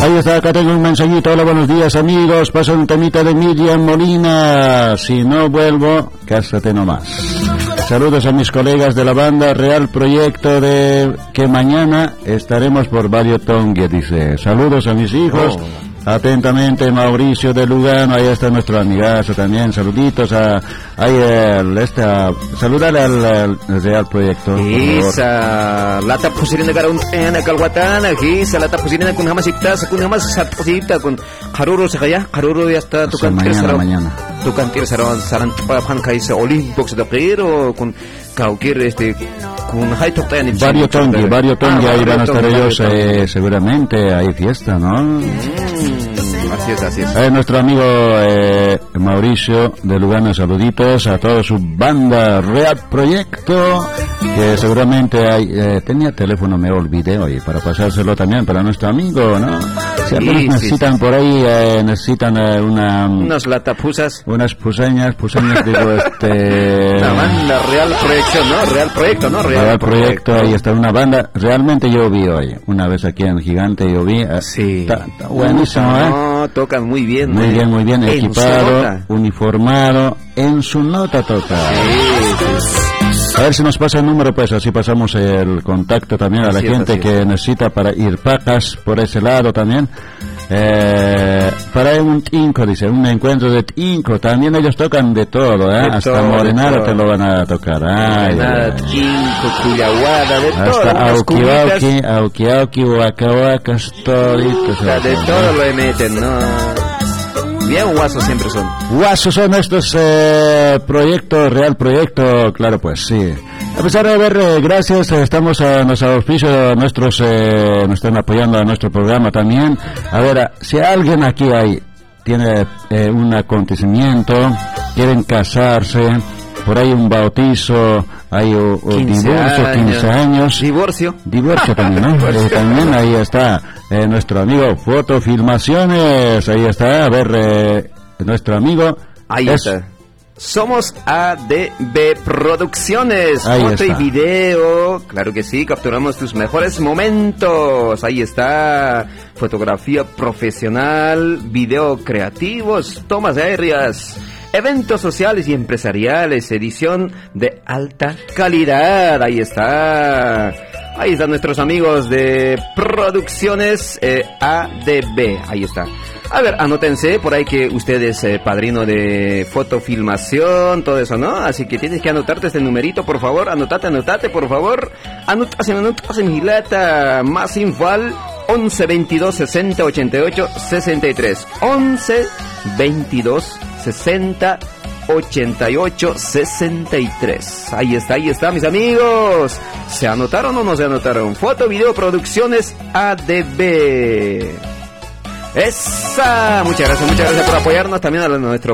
Ahí está, acá tengo un mensajito. Hola, buenos días, amigos. Pasa un temita de Miriam Molina. Si no vuelvo, cásate nomás. Saludos a mis colegas de la banda Real Proyecto de que mañana estaremos por Barrio Tongue, dice. Saludos a mis hijos. Atentamente, Mauricio de Lugano. Ahí está nuestro amigazo también. Saluditos a saludar al Real Proyecto. Isa, lata pusirina karun en Calhuatán, aquí se lata pusirina con jamasitas, con jamas satposita con Haruru se calla, Haruru ya está tu mañana. Tu cantir saran pan kaise Olimpox de pero con Kaukir con High Top Ten. Barrio Tongue, ahí van a estar ellos seguramente, hay fiesta, ¿no? Así es. Nuestro amigo Mauricio de Lugano, saluditos a toda su banda Real Proyecto, que seguramente tenía teléfono, me olvidé hoy, para pasárselo también para nuestro amigo, ¿no? Si algunos necesitan por ahí, necesitan unas latapusas, unas puseñas, digo, la banda Real Proyecto, ¿no? Real Proyecto, ahí está una banda, realmente yo vi hoy, una vez aquí en Gigante, yo vi, está buenísimo, No, tocan muy bien. Muy bien, equipado, uniformado, en su nota toca. A ver si nos pasa el número, pues así pasamos el contacto también a la gente que necesita para ir pacas por ese lado también. Para un tinco, dice, un encuentro de tinco, también ellos tocan de todo, hasta morenado te lo van a tocar. Tinco, cuyaguada, de todo. Hasta auki, huacas, toditos. De todo lo meten, ¿no? Bien guasos siempre son. Guasos son estos proyectos, Real Proyecto, claro, pues sí. A pesar de ver, gracias, estamos a nuestro auspicio, nos están apoyando a nuestro programa también. A ver, si alguien aquí tiene un acontecimiento, quieren casarse, por ahí un bautizo, hay divorcio, 15 años. Divorcio también, ¿no? También ahí está nuestro amigo Fotofilmaciones, ahí está, a ver, nuestro amigo. Ahí está. Somos ADB Producciones, foto y video, claro que sí, capturamos tus mejores momentos, ahí está, fotografía profesional, video creativos, tomas aéreas, eventos sociales y empresariales, edición de alta calidad, ahí están nuestros amigos de Producciones ADB, ahí está. A ver, anótense por ahí que usted es padrino de fotofilmación, todo eso, ¿no? Así que tienes que anotarte este numerito, por favor. Anotate, por favor. Anotase, Gilata. Más info al 11 22 60 88 63. 11 22 60 88 63. Ahí está, mis amigos. ¿Se anotaron o no se anotaron? Foto, video, producciones ADB. Esa, muchas gracias por apoyarnos, también a nuestro